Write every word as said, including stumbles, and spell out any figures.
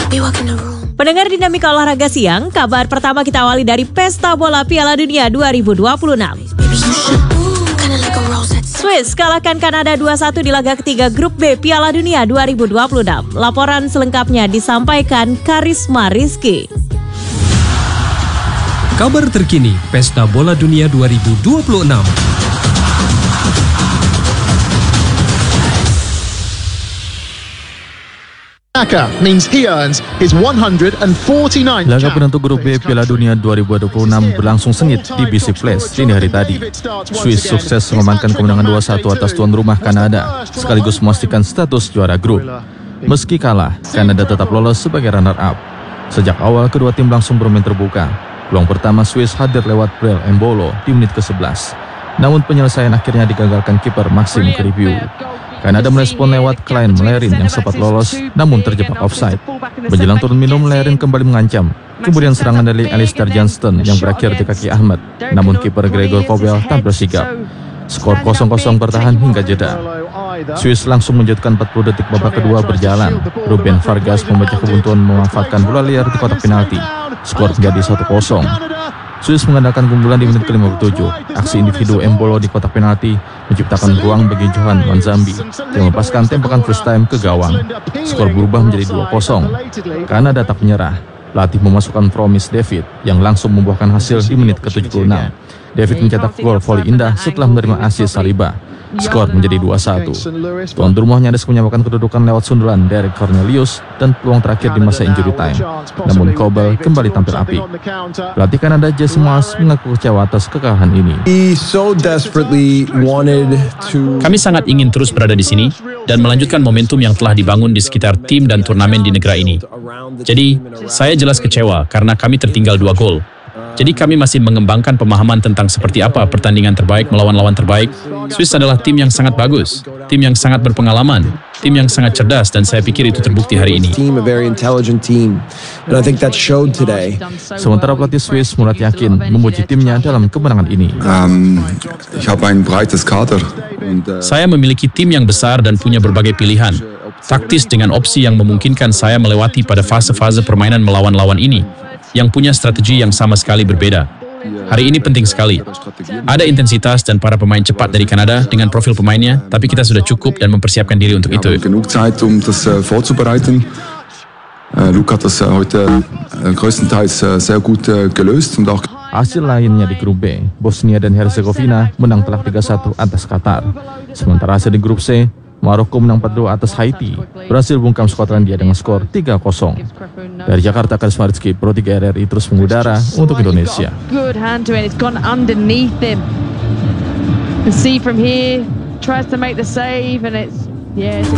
Pendengar Dinamika Olahraga Siang, kabar pertama kita awali dari Pesta Bola Piala Dunia dua ribu dua puluh enam. Swiss kalahkan Kanada dua satu di laga ketiga Grup B Piala Dunia dua ribu dua puluh enam. Laporan selengkapnya disampaikan Karisma Rizky. Kabar terkini Pesta Bola Dunia dua ribu dua puluh enam. Means he earns his one hundred forty-ninth. Laga penentu Grup B Piala Dunia dua ribu dua puluh enam berlangsung sengit di B C Place dini hari tadi. Swiss sukses mengamankan kemenangan dua satu atas tuan rumah Kanada, sekaligus memastikan status juara grup. Meski kalah, Kanada tetap lolos sebagai runner-up. Sejak awal, kedua tim langsung bermain terbuka. Peluang pertama Swiss hadir lewat Brel Embolo di menit ke sebelas. Namun penyelesaian akhirnya digagalkan kiper Maxim Kriviu. Kanada merespon lewat Klein Melerin yang sempat lolos namun terjebak offside. Menjelang turun minum, Melerin kembali mengancam. Kemudian serangan dari Alistair Johnston yang berakhir di kaki Ahmad. Namun kiper Gregor Kobel tampil sigap. Skor kosong kosong bertahan hingga jeda. Swiss langsung menjatuhkan empat puluh detik babak kedua berjalan. Ruben Vargas memecah kebuntuan memanfaatkan bola liar di kotak penalti. Skor menjadi satu kosong. Swiss mengandalkan keunggulan di menit ke lima puluh tujuh. Aksi individu Embolo di kotak penalti menciptakan ruang bagi Johan Wanzambi yang melepaskan tembakan first time ke gawang. Skor berubah menjadi dua kosong. Kanada tak menyerah. Pelatih memasukkan Promise David yang langsung membuahkan hasil di menit ke tujuh puluh enam. David mencetak gol voli indah setelah menerima asis Saliba. Skor menjadi dua satu. Tuan rumah nyaris menyamakan kedudukan lewat sundulan Derek Cornelius dan peluang terakhir di masa injury time. Namun Kobel kembali tampil apik. Pelatih Kanada Jason Mars mengaku kecewa atas kekalahan ini. Kami sangat ingin terus berada di sini dan melanjutkan momentum yang telah dibangun di sekitar tim dan turnamen di negara ini. Jadi, saya jelas kecewa karena kami tertinggal dua gol. Jadi kami masih mengembangkan pemahaman tentang seperti apa pertandingan terbaik melawan lawan terbaik. Swiss adalah tim yang sangat bagus, tim yang sangat berpengalaman, tim yang sangat cerdas, dan saya pikir itu terbukti hari ini. Sementara pelatih Swiss Murat yakin memuji timnya dalam kemenangan ini. Saya memiliki tim yang besar dan punya berbagai pilihan. Taktis dengan opsi yang memungkinkan saya melewati pada fase-fase permainan melawan lawan ini, yang punya strategi yang sama sekali berbeda. Hari ini penting sekali. Ada intensitas dan para pemain cepat dari Kanada dengan profil pemainnya, tapi kita sudah cukup dan mempersiapkan diri untuk itu. Hasil lainnya di Grup B, Bosnia dan Herzegovina menang telak tiga satu atas Qatar. Sementara hasil di Grup C, Maroko menang empat dua atas Haiti. Brasil bungkam Skotlandia dengan skor tiga kosong. Dari Jakarta, Karisma Rizky, Pro tiga R R I terus mengudara untuk Indonesia. Good hand to it. It's gone underneath him. You can see from here, tries to make the save and it's yeah.